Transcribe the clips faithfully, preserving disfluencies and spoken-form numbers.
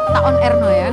tak on air no ya.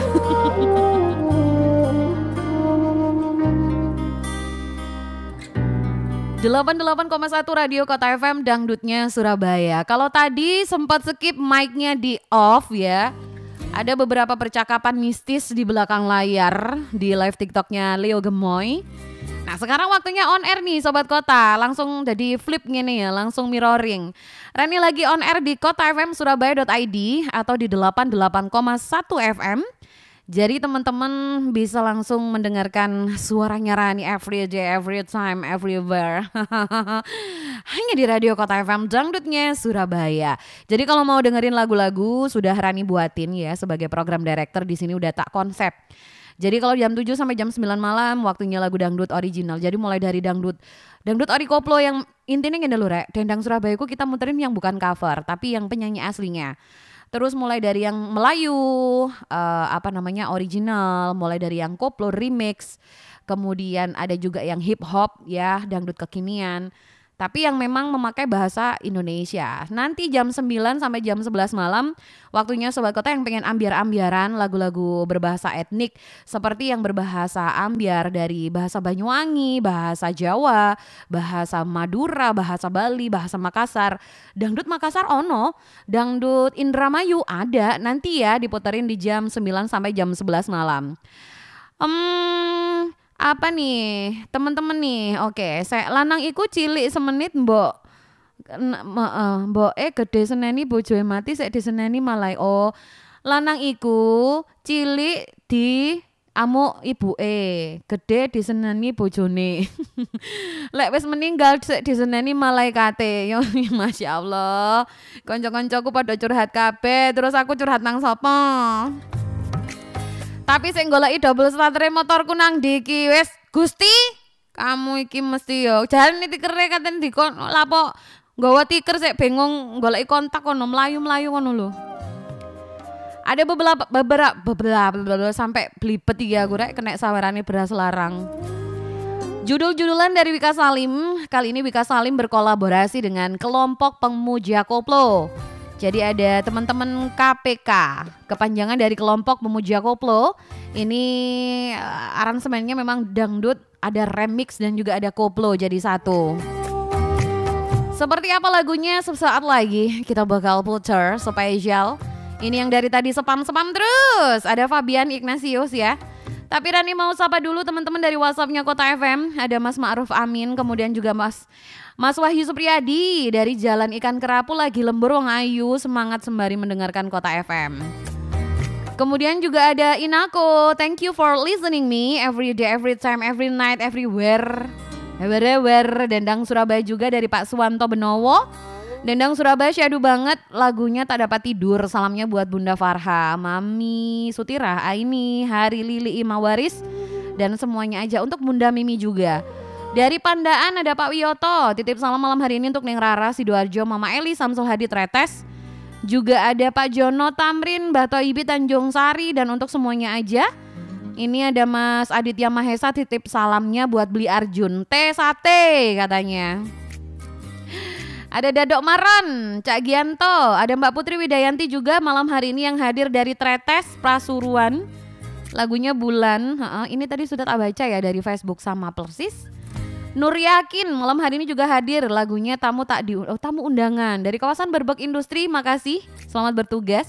delapan puluh delapan koma satu Radio Kota F M Dangdutnya Surabaya. Kalau tadi sempat skip mic-nya di off ya. Ada beberapa percakapan mistis di belakang layar di live TikToknya Leo Gemoy. Nah sekarang waktunya on air nih Sobat Kota. Langsung jadi flip gini ya, langsung mirroring. Rani lagi on air di kota f m surabaya dot i d atau di delapan puluh delapan koma satu F M. Jadi teman-teman bisa langsung mendengarkan suaranya Rani every day, every time, everywhere. Hanya di Radio Kota F M Dangdutnya Surabaya. Jadi kalau mau dengerin lagu-lagu sudah Rani buatin ya sebagai program director di sini udah tak konsep. Jadi kalau jam tujuh sampai jam sembilan malam waktunya lagu dangdut original. Jadi mulai dari dangdut dangdut ori koplo yang intinya ngene lho rek, Dendang Surabaya ku kita muterin yang bukan cover tapi yang penyanyi aslinya. Terus mulai dari yang Melayu, uh, apa namanya original, mulai dari yang koplo remix, kemudian ada juga yang hip hop ya, dangdut kekinian. Tapi yang memang memakai bahasa Indonesia. Nanti jam sembilan sampai jam sebelas malam waktunya Sobat Kota yang pengen ambiar-ambiaran lagu-lagu berbahasa etnik seperti yang berbahasa ambiar dari bahasa Banyuwangi, bahasa Jawa, bahasa Madura, bahasa Bali, bahasa Makassar. Dangdut Makassar ono, dangdut Indramayu ada, nanti ya diputerin di jam sembilan sampai jam sebelas malam. Hmm, apa nih teman-teman nih, oke saya lanang iku cilik semenit mbok mbok eh gede seneni bojoe mati sek diseneni malai. Oh lanang iku cilik di amuk ibuke, gede diseneni bojone. Lek wis meninggal sek diseneni malaikate. Yo Masya Allah, konco-koncoku pada curhat kabeh, terus aku curhat nang sapa? Tapi sing goleki double starter motorku nang diki wis Gusti, kamu iki mesti yo jalan iki tikere katen dikon lapo nggawa tiker sik bingung goleki kontak kono mlayu-mlayu kono lho. Ada beberapa beberapa beberapa sampai blibet ya gue rek kena sawerane beras larang. Judul-judulan dari Wika Salim. Kali ini Wika Salim berkolaborasi dengan kelompok pemuja koplo. Jadi ada teman-teman K P K, kepanjangan dari kelompok pemuja koplo. Ini uh, aransemennya memang dangdut, ada remix dan juga ada koplo jadi satu. Seperti apa lagunya sesaat lagi kita bakal putar spesial. Ini yang dari tadi sepam-sepam terus. Ada Fabian Ignatius ya. Tapi Rani mau sapa dulu teman-teman dari WhatsAppnya Kota F M. Ada Mas Ma'ruf Amin, kemudian juga Mas Mas Wahyu Supriyadi dari Jalan Ikan Kerapu lagi lembur wong ayu, semangat sembari mendengarkan Kota F M. Kemudian juga ada Inako, thank you for listening me every day, every time, every night, everywhere. Everywhere. Dendang Surabaya juga dari Pak Suwanto Benowo. Dendang Surabaya syadu banget, lagunya tak dapat tidur. Salamnya buat Bunda Farha, Mami Sutira, Aini, Hari Lili Imawaris, dan semuanya aja untuk Bunda Mimi juga. Dari Pandaan ada Pak Wiyoto, titip salam malam hari ini untuk Neng Rara, Sidoarjo, Mama Eli, Samsul Hadi Tretes. Juga ada Pak Jono Tamrin, Bato Ibi Tanjung Sari, dan untuk semuanya aja. Ini ada Mas Aditya Mahesa, titip salamnya buat Beli Arjun, teh sate katanya. Ada Dadok Maron, Cak Gianto, ada Mbak Putri Widayanti juga malam hari ini yang hadir dari Tretes Prasuruan. Lagunya Bulan, ini tadi sudah tak baca ya dari Facebook sama Persis. Nur Yakin malam hari ini juga hadir, lagunya Tamu Tak Di oh, Tamu Undangan dari kawasan Berbek Industri. Makasih, selamat bertugas.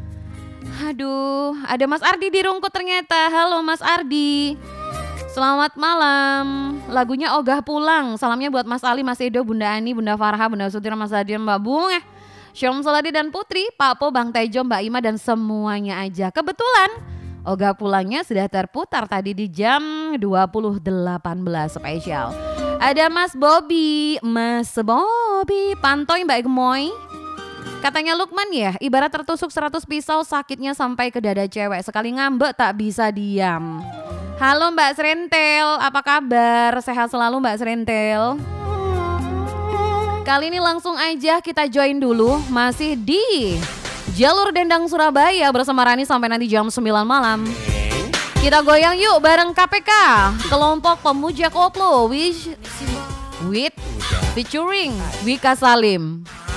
Aduh, ada Mas Ardi di Rungkut ternyata. Halo Mas Ardi, selamat malam. Lagunya Ogah Pulang. Salamnya buat Mas Ali, Mas Edo, Bunda Ani, Bunda Farha, Bunda Sutira, Mas Adian, Mbak Bunga, Syom Soladi dan Putri, Pak Po, Bang Tejo, Mbak Ima dan semuanya aja. Kebetulan Ogah Pulangnya sudah terputar tadi di jam dua puluh delapan belas spesial. Ada Mas Bobby, Mas Bobby, Pantoy Mbak Gemoy. Katanya Lukman ya, ibarat tertusuk seratus pisau sakitnya sampai ke dada cewek. Sekali ngambek tak bisa diam. Halo Mbak Srentel, apa kabar? Sehat selalu Mbak Srentel. Kali ini langsung aja kita join dulu. Masih di Jalur Dendang Surabaya bersama Rani sampai nanti jam sembilan malam. Kita goyang yuk bareng K P K, kelompok pemuja koplo with, with featuring Wika Salim.